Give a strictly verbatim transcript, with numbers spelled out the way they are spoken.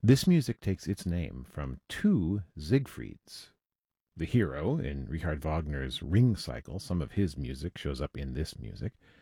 This music takes its name from two Siegfrieds. The hero in Richard Wagner's Ring Cycle, some of his music shows up in this music,